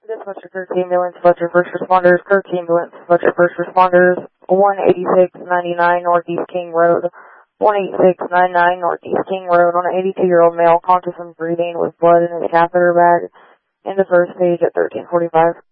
Dispatcher Courtesy Ambulance, Fletcher First Responders, Courtesy Ambulance, Fletcher First Responders, 18699 Northeast King Road, 18699 Northeast King Road, on an 82-year-old male, conscious and breathing with blood in his catheter bag, into first stage at 1345.